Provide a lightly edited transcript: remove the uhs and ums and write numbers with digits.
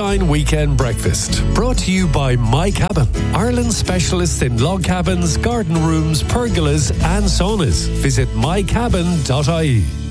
Sunshine Weekend Breakfast. Brought to you by My Cabin, Ireland's specialist in log cabins, garden rooms, pergolas and saunas. Visit mycabin.ie.